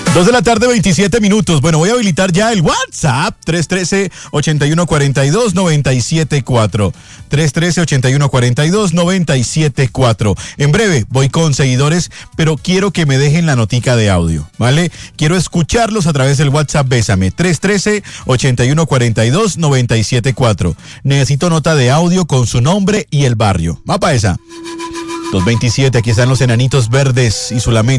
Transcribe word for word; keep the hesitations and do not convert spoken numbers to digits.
Dos de la tarde, veintisiete minutos. Bueno, voy a habilitar ya el WhatsApp. tres uno tres, ocho uno cuatro dos, nueve siete cuatro. tres uno tres, ocho uno cuatro dos, nueve siete cuatro. En breve voy con seguidores, pero quiero que me dejen la notica de audio, ¿vale? Quiero escucharlos a través del WhatsApp Bésame. tres uno tres, ocho uno cuatro dos, nueve siete cuatro. Necesito nota de audio con su nombre y el barrio. Va para esa. dos veintisiete, aquí están los Enanitos Verdes y su lamento.